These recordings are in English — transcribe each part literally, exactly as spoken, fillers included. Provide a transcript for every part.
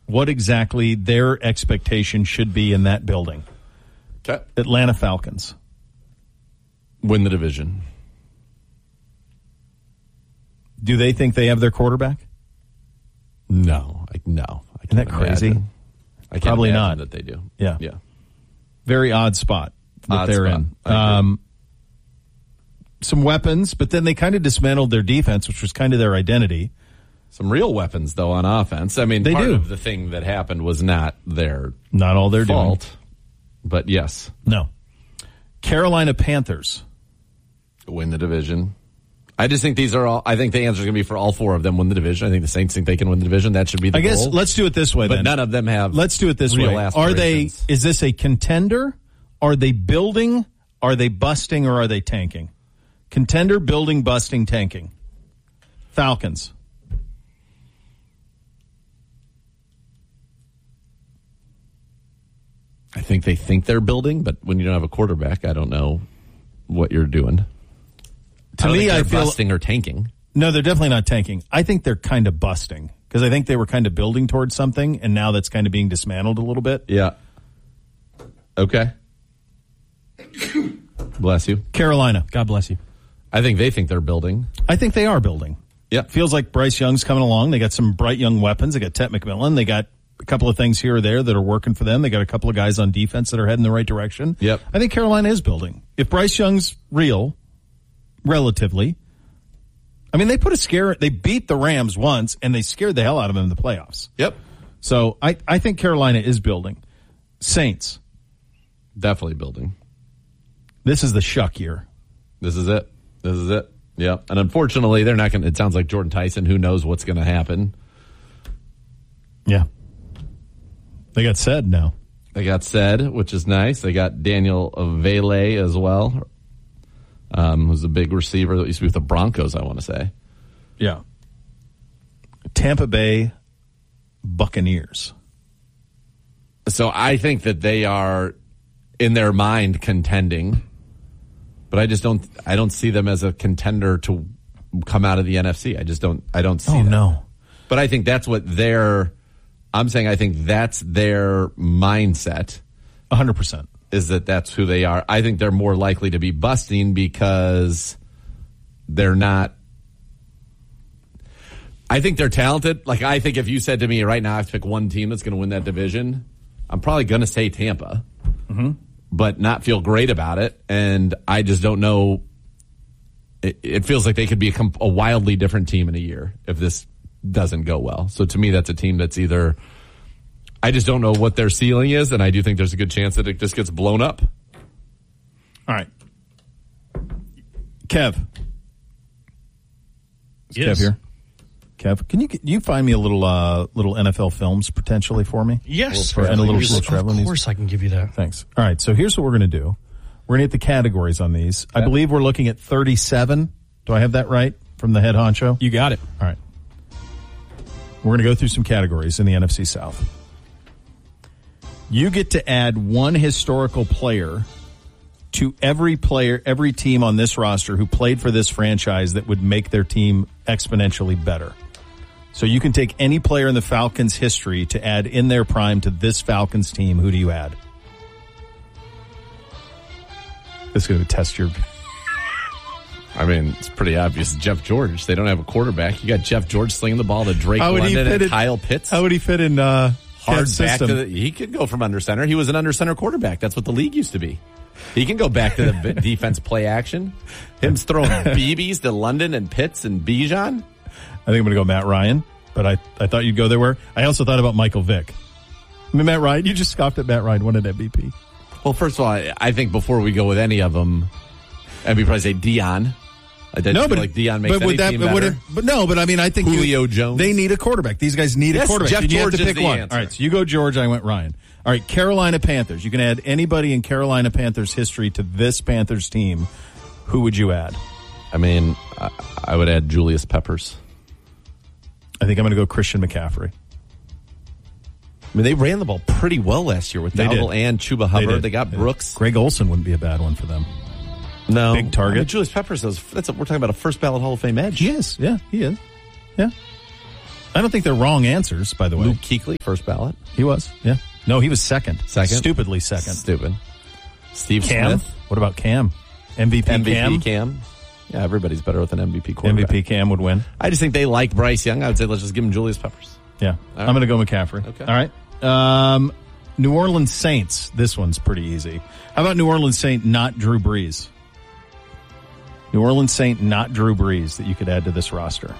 what exactly their expectation should be in that building. Okay. Atlanta Falcons. Win the division. Do they think they have their quarterback? No. I, no. I Isn't that crazy? Imagine. I can't Probably imagine not. that they do. Yeah. Yeah. Very odd spot that Odd they're spot. in. I agree. Um, some weapons, but then they kind of dismantled their defense, which was kind of their identity. Some real weapons, though, on offense. I mean, They part do. of the thing that happened was not their Not all they're fault, doing. but yes. No. Carolina Panthers. Win the division. I just think these are all, I think the answer is going to be for all four of them win the division. I think the Saints think they can win the division. That should be the I guess goal. let's do it this way But then. none of them have Let's do it this real way. Are they, aspirations. is this a contender? Are they building? Are they busting or are they tanking? Contender, building, busting, tanking. Falcons. I think they think they're building, but when you don't have a quarterback, I don't know what you're doing. To I don't me, think I they're feel busting or tanking. no, they're definitely not tanking. I think they're kind of busting because I think they were kind of building towards something, and now that's kind of being dismantled a little bit. Yeah. Okay. Bless you. Carolina. God bless you. I think they think they're building. I think they are building. Yeah. Feels like Bryce Young's coming along. They got some bright young weapons. They got Tet McMillan. They got a couple of things here or there that are working for them. They got a couple of guys on defense that are heading the right direction. Yep. I think Carolina is building. If Bryce Young's real, relatively, I mean, they put a scare, they beat the Rams once and they scared the hell out of them in the playoffs. Yep. So I, I think Carolina is building. Saints. Definitely building. This is the shuck year. This is it. This is it. Yeah. And unfortunately, they're not going to, it sounds like Jordan Tyson. Who knows what's going to happen? Yeah. They got said now. They got said, which is nice. They got Daniel Vele as well, um, who's a big receiver that used to be with the Broncos, I want to say. Yeah. Tampa Bay Buccaneers. So I think that they are, in their mind, contending. But I just don't. I don't see them as a contender to come out of the N F C. I just don't. I don't see. Oh, that. no. But I think that's what their. I'm saying I think that's their mindset. one hundred percent. Is that that's who they are. I think they're more likely to be busting because they're not. I think they're talented. Like, I think if you said to me right now, I have to pick one team that's going to win that division, I'm probably going to say Tampa. Mm-hmm. But not feel great about it. And I just don't know. It, it feels like they could be a, a wildly different team in a year if this doesn't go well. So to me, that's a team that's either, I just don't know what their ceiling is. And I do think there's a good chance that it just gets blown up. All right. Kev. Is Yes. Kev here? Kev, can you can you find me a little uh, little N F L films potentially for me? Yes. For, and a little, little Of travel news? course I can give you that. Thanks. All right, so here's what we're going to do. We're going to hit the categories on these. I believe we're looking at thirty-seven. Do I have that right from the head honcho? You got it. All right. We're going to go through some categories in the N F C South. You get to add one historical player to every player, every team on this roster who played for this franchise that would make their team exponentially better. So you can take any player in the Falcons' history to add in their prime to this Falcons team. Who do you add? This is going to test your... I mean, it's pretty obvious. Jeff George. They don't have a quarterback. You got Jeff George slinging the ball to Drake How would he London fit and in- Kyle Pitts. How would he fit in uh, Hard Kev's back to system? the, he could go from under center. He was an under center quarterback. That's what the league used to be. He can go back to the b- defense play action. Him throwing B Bs to London and Pitts and Bijan. I think I'm going to go Matt Ryan, but I, I thought you'd go there. Where I also thought about Michael Vick. I mean, Matt Ryan, you just scoffed at Matt Ryan, won an M V P. Well, first of all, I, I think before we go with any of them, I'd be probably say Dion. I didn't No, feel but like Dion makes but any would that, team but better. would it, but no, but I mean, I think Julio you, Jones. They need a quarterback. These guys need Yes, a quarterback. Jeff So you George have to is pick the one. answer. All right, so you go George. I went Ryan. All right, Carolina Panthers. You can add anybody in Carolina Panthers history to this Panthers team. Who would you add? I mean, I, I would add Julius Peppers. I think I'm going to go Christian McCaffrey. I mean, they ran the ball pretty well last year with They Dowdle did. and Chuba Hubbard. They, did. got They Brooks. did. Greg Olson wouldn't be a bad one for them. No. Big target. I mean, Julius Peppers, is, that's a, we're talking about a first ballot Hall of Fame edge. He is. Yeah, he is. Yeah. I don't think they're wrong answers, by the way. Luke Kuechly, first ballot. He was, yeah. No, he was second. Second? Stupidly second. Stupid. Steve Cam? Smith. What about Cam? M V P, M V P Cam? Cam. Yeah, everybody's better with an M V P M quarterback. V P Cam would win. I just think they like Bryce Young. I would say let's just give him Julius Peppers. Yeah. All right. I'm going to go McCaffrey. Okay. All right. Um, New Orleans Saints. This one's pretty easy. How about New Orleans Saint, not Drew Brees? New Orleans Saint, not Drew Brees, that you could add to this roster.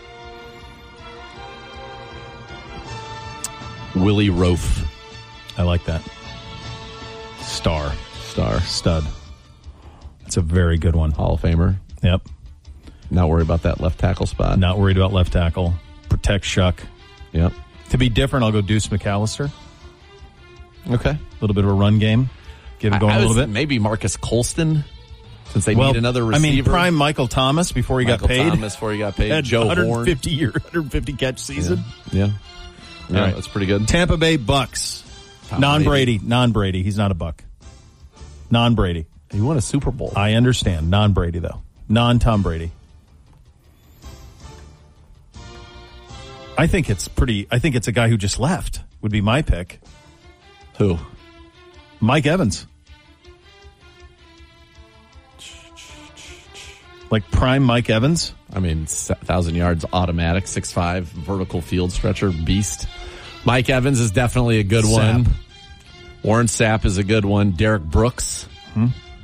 Willie Roaf. I like that. Star. Star. Stud. That's a very good one. Hall of Famer. Yep. Not worried about that left tackle spot. Not worried about left tackle. Protect Shuck. Yep. To be different, I'll go Deuce McAllister. Okay. A little bit of a run game. Get him going I, I a little was, bit. Maybe Marcus Colston, since they well, need another receiver. I mean, prime Michael Thomas before he Michael got paid. Thomas before he got paid. Had Joe one Horn. hundred fifty year, one hundred fifty catch season. Yeah. Yeah, yeah All right. That's pretty good. Tampa Bay Bucks. Tom Non-Brady. Non-Brady. He's not a Buck. Non-Brady. He won a Super Bowl. I understand. Non-Brady, though. Non-Tom Brady. I think it's pretty, I think it's a guy who just left, would be my pick. Who? Mike Evans. Like prime Mike Evans? I mean, one thousand yards automatic, six five, vertical field stretcher, beast. Mike Evans is definitely a good Sapp. one. Warren Sapp is a good one. Derek Brooks. Hmm?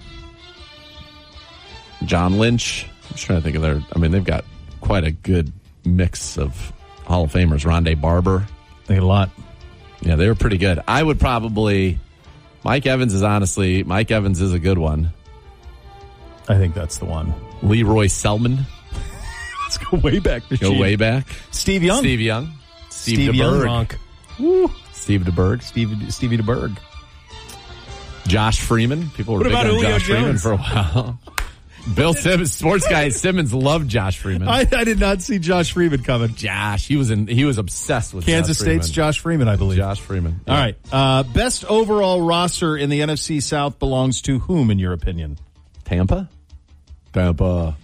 John Lynch. I'm trying to think of their, I mean, they've got quite a good mix of Hall of Famers. Rondé Barber. They get a lot. Yeah, they were pretty good. I would probably, Mike Evans is honestly, Mike Evans is a good one. I think that's the one. Leroy Selman. Let's go way back. Machine. Go way back. Steve Young. Steve Young. Steve, Steve Young. DeBerg. Woo. Steve DeBerg. Steve, Stevie DeBerg. Josh Freeman. People were What big about on Julio Josh Freeman Jones? for a while. Bill Simmons, sports guy Simmons loved Josh Freeman. I, I did not see Josh Freeman coming. Josh, he was in. He was obsessed with Kansas Josh Freeman. State's Josh Freeman, I believe. Josh Freeman. All right. Uh, best overall roster in the N F C South belongs to whom, in your opinion? Tampa. Tampa.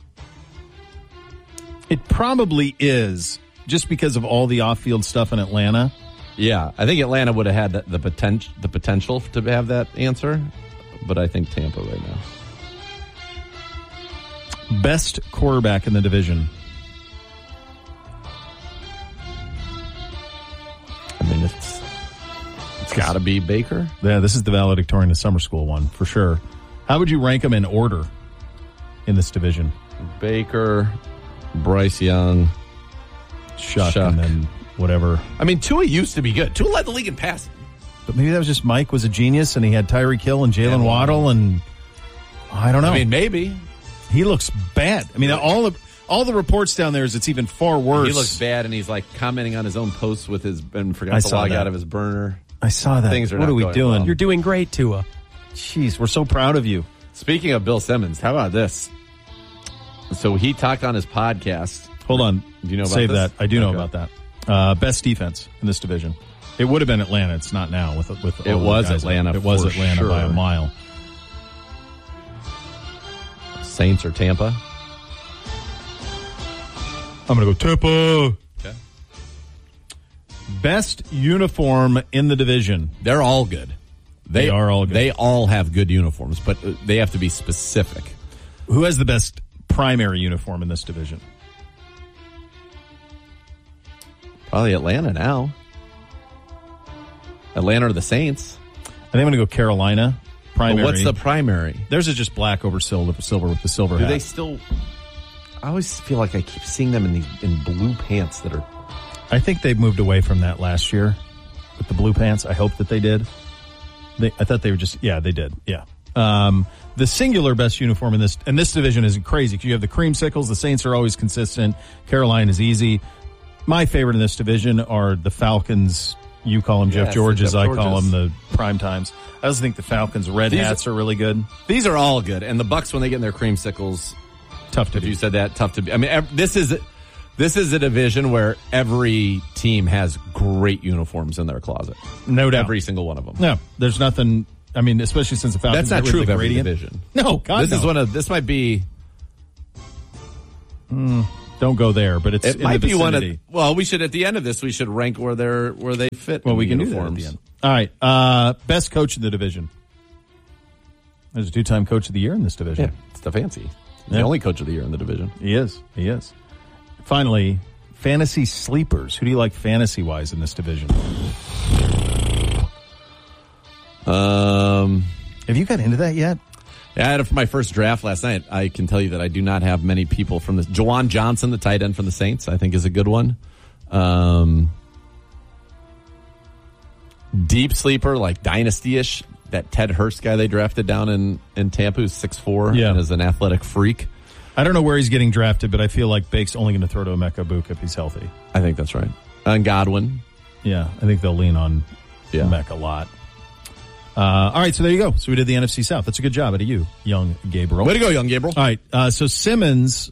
It probably is, just because of all the off-field stuff in Atlanta. Yeah, I think Atlanta would have had the, the potential, the potential to have that answer, but I think Tampa right now. Best quarterback in the division. I mean, it's it's got to be Baker. Yeah, this is the valedictorian of summer school one, for sure. How would you rank them in order in this division? Baker, Bryce Young, Shuck, Shuck. and then whatever. I mean, Tua used to be good. Tua led the league in passing. But maybe that was just Mike was a genius, and he had Tyreek Hill and Jalen Yeah. Waddle, and I don't know. I mean, maybe. He looks bad. I mean, all the all the reports down there is it's even far worse. He looks bad, and he's like commenting on his own posts with his and forgot I to saw log that. out of his burner. I saw that. Things are what not are we going doing? well. You're doing great, Tua. Jeez, we're so proud of you. Speaking of Bill Simmons, how about this? So he talked on his podcast. Hold on. Do you know about Save this? that. I do know Okay. about that. Uh, best defense in this division. It would have been Atlanta. It's not now. With with It all the was guys in Atlanta It was for Atlanta by a sure. mile. Saints or Tampa? I'm going to go Tampa. Okay. Best uniform in the division. They're all good. They are all good. They all have good uniforms, but uh, they have to be specific. Who has the best primary uniform in this division? Probably Atlanta now. Atlanta or the Saints. I think I'm going to go Carolina. Primary. But what's the primary? Theirs is just black over silver, silver with the silver Do hat. they still? I always feel like I keep seeing them in these in blue pants that are. I think they moved away from that last year with the blue pants. I hope that they did. They, I thought they were just, yeah, they did. Yeah. Um, the singular best uniform in this, and this division is crazy because you have the creamsicles. The Saints are always consistent. Carolina is easy. My favorite in this division are the Falcons. You call them Jeff Yes, Georges. the I Jeff call them Georges. the prime times. I also think the Falcons red These- hats are really good. These are all good, and the Bucks when they get in their creamsicles. Tough to If do. you said that, tough to be. I mean, ev- this is this is a division where every team has great uniforms in their closet. No doubt. Every single one of them. No, there's nothing. I mean, especially since the Falcons. That's not get rid true of of the every gradient. division. No, God, This no. is one of this might be. The Don't go there, but it's it in might the be one of. vicinity. Well, we should at the end of this we should rank where they're where they fit. Well, in we the can uniforms. do that at the end. All right, uh, best coach in the division. There's a two-time coach of the year in this division. Yeah, Stefanski, the Yeah. only coach of the year in the division. He is. He is. Finally, fantasy sleepers. Who do you like fantasy-wise in this division? Um, Have you got into that yet? yeah, I had it for my first draft last night. I can tell you that I do not have many people from this. Jawan Johnson, the tight end from the Saints, I think is a good one. Um, deep sleeper, like dynasty-ish. That Ted Hurst guy they drafted down in, in Tampa, who's six foot four Yeah. and is an athletic freak. I don't know where he's getting drafted, but I feel like Bake's only going to throw to Emeka Egbuka if he's healthy. I think that's right. And Godwin. Yeah, I think they'll lean on Yeah. Emeka a lot. Uh, all right, so there you go. So we did the N F C South. That's a good job out of you, young Gabriel. Way to go, young Gabriel. All right, uh, so Simmons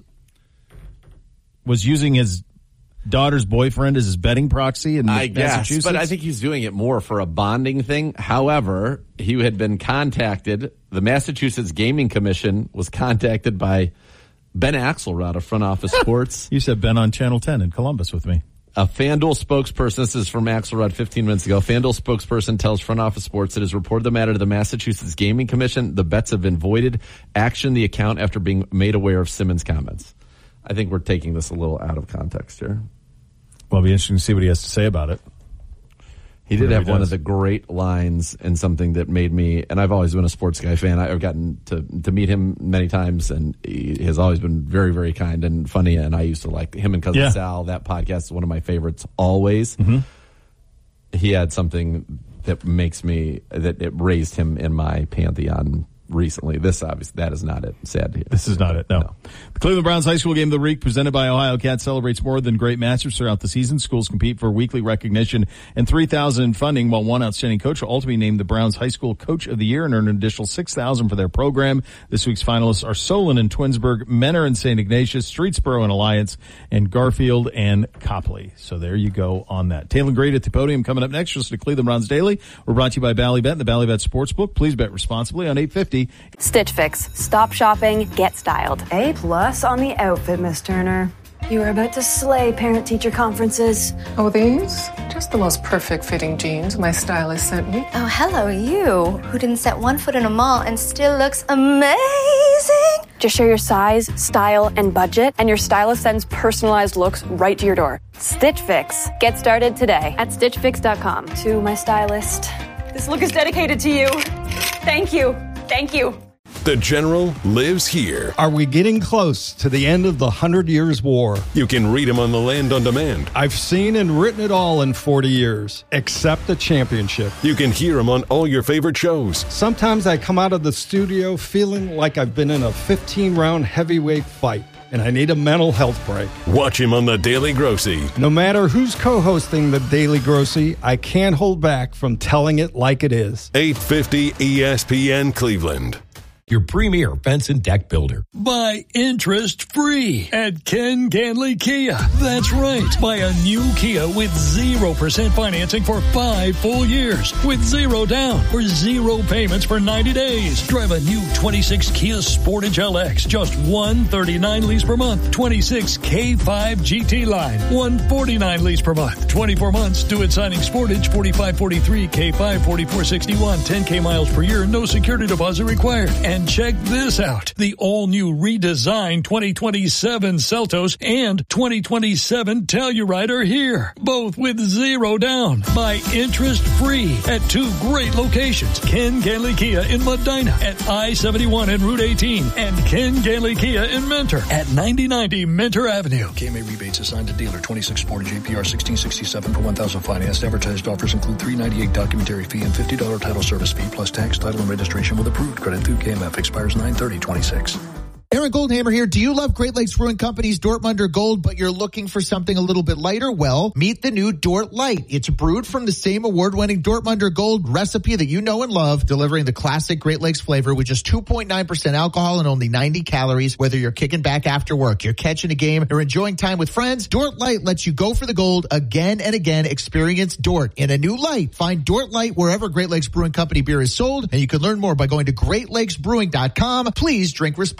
was using his daughter's boyfriend as his betting proxy in I guess, Massachusetts. but I think he's doing it more for a bonding thing. However, he had been contacted. The Massachusetts Gaming Commission was contacted by Ben Axelrod of Front Office Sports. You said Ben on Channel ten in Columbus with me. A FanDuel spokesperson, this is from Axelrod fifteen minutes ago. FanDuel spokesperson tells Front Office Sports it has reported the matter to the Massachusetts Gaming Commission. The bets have been voided. Action the account after being made aware of Simmons' comments. I think we're taking this a little out of context here. Well, it'll be interesting to see what he has to say about it. He did Whatever have he one does. of the great lines and something that made me, and I've always been a sports guy fan. I've gotten to to meet him many times, and he has always been very, very kind and funny. And I used to like him and Cousin Yeah. Sal. That podcast is one of my favorites always. Mm-hmm. He had something that makes me, that it raised him in my pantheon recently. This obviously, that is not it. Sad to hear. This is not it, no. No. The Cleveland Browns High School Game of the Week presented by Ohio Cat celebrates more than great matches throughout the season. Schools compete for weekly recognition and three thousand dollars in funding, while one outstanding coach will ultimately name the Browns High School Coach of the Year and earn an additional six thousand dollars for their program. This week's finalists are Solon and Twinsburg, Menor and Saint Ignatius, Streetsboro and Alliance, and Garfield and Copley. So there you go on that. Taylor Great at the podium coming up next. Listen to Cleveland Browns Daily. We're brought to you by Ballybet and the Ballybet Sportsbook. Please bet responsibly on eight fifty. Stitch Fix. Stop shopping, get styled. A plus on the outfit, Miss Turner. You were about to slay parent-teacher conferences. Oh, these? Just the most perfect fitting jeans my stylist sent me. Oh, hello, you, who didn't set one foot in a mall and still looks amazing. Just share your size, style, and budget, and your stylist sends personalized looks right to your door. Stitch Fix. Get started today at stitch fix dot com. To my stylist, this look is dedicated to you. Thank you. Thank you. The General lives here. Are we getting close to the end of the Hundred Years' War? You can read him on the Land on Demand. I've seen and written it all in forty years, except the championship. You can hear him on all your favorite shows. Sometimes I come out of the studio feeling like I've been in a fifteen-round heavyweight fight, and I need a mental health break. Watch him on the Daily Grossy. No matter who's co-hosting the Daily Grossy, I can't hold back from telling it like it is. eight fifty E S P N Cleveland. Your premier fence and deck builder. Buy interest free at Ken Ganley Kia. That's right. Buy a new Kia with zero percent financing for five full years with zero down or zero payments for ninety days. Drive a new twenty-six Kia Sportage L X, just one thirty-nine lease per month. twenty-six K five G T Line, one forty-nine lease per month. twenty-four months due at signing Sportage, forty-five forty-three, K five forty-four sixty-one, ten K miles per year, no security deposit required. And check this out. The all-new redesigned twenty twenty-seven Seltos and twenty twenty-seven Telluride are here, both with zero down. Buy interest-free at two great locations. Ken Ganley Kia in Medina at I seventy-one and Route eighteen, and Ken Ganley Kia in Mentor at ninety ninety Mentor Avenue. K M A rebates assigned to dealer. twenty-six Sportage A P R sixteen sixty-seven for one thousand financed. Advertised offers include three ninety-eight documentary fee and fifty dollars title service fee plus tax, title, and registration with approved credit through K M F. Expires nine thirty twenty-six. Aaron Goldhammer here. Do you love Great Lakes Brewing Company's Dortmunder Gold, but you're looking for something a little bit lighter? Well, meet the new Dort Light. It's brewed from the same award-winning Dortmunder Gold recipe that you know and love, delivering the classic Great Lakes flavor with just two point nine percent alcohol and only ninety calories, whether you're kicking back after work, you're catching a game, or enjoying time with friends. Dort Light lets you go for the gold again and again. Experience Dort in a new light. Find Dort Light wherever Great Lakes Brewing Company beer is sold, and you can learn more by going to great lakes brewing dot com. Please drink responsibly.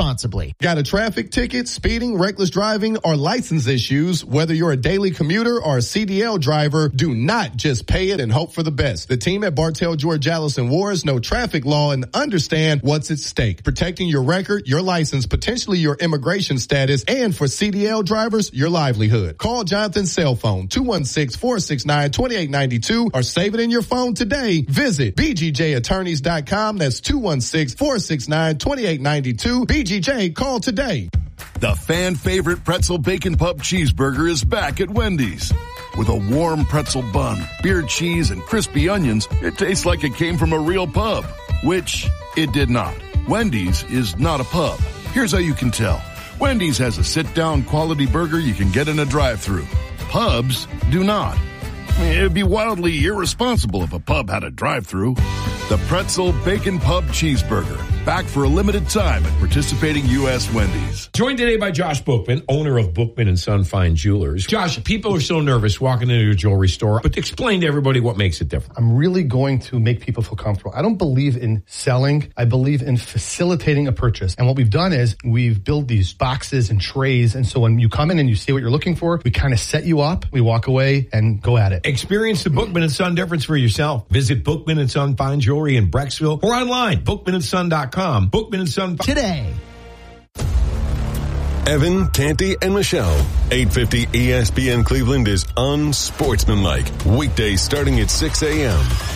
quickly. Got a traffic ticket, speeding, reckless driving, or license issues? Whether you're a daily commuter or a C D L driver, do not just pay it and hope for the best. The team at Bartell, George, Alice, and Wars know traffic law and understand what's at stake. Protecting your record, your license, potentially your immigration status, and for C D L drivers, your livelihood. Call Jonathan's cell phone, two one six, four six nine, two eight nine two, or save it in your phone today. Visit b g j attorneys dot com. That's two one six, four six nine, two eight nine two. B G J, call today. The fan favorite pretzel bacon pub cheeseburger is back at Wendy's. With a warm pretzel bun, beer cheese, and crispy onions, it tastes like it came from a real pub, which it did not. Wendy's is not a pub. Here's how you can tell. Wendy's has a sit-down quality burger you can get in a drive-thru. Pubs do not. It'd be wildly irresponsible if a pub had a drive-thru. The Pretzel Bacon Pub Cheeseburger. Back for a limited time at participating U S Wendy's. Joined today by Josh Bookman, owner of Bookman and Son Fine Jewelers. Josh, people are so nervous walking into your jewelry store, but explain to everybody what makes it different. I'm really going to make people feel comfortable. I don't believe in selling. I believe in facilitating a purchase. And what we've done is we've built these boxes and trays. And so when you come in and you see what you're looking for, we kind of set you up. We walk away and go at it. Experience the Bookman and Son difference for yourself. Visit Bookman and Son Fine Jewelry in Brecksville or online, bookman and son dot com. Bookman and Son today. Evan, Canty, and Michelle. eight fifty E S P N Cleveland is unsportsmanlike. Weekdays starting at six a.m.